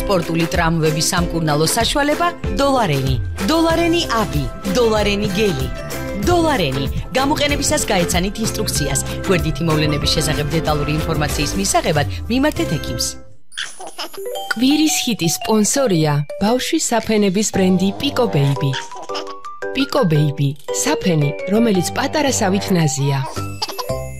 სპორტული ტრამვების სამკურნალო საშუალება დოლარენი. დოლარენი აბი, დოლარენი გელი. დოლარენი. გამოყენებისას გაეცანით ინსტრუქციას. გვერდითი მოვლენების შესახებ დეტალური ინფორმაციის მისაღებად მიმართეთ ექიმს. კვირის ჰიტის სპონსორია ბავშვის საფენების ბრენდი Pico Baby. Pico Baby, საფენი, რომელიც პატარა სავით ნაზია.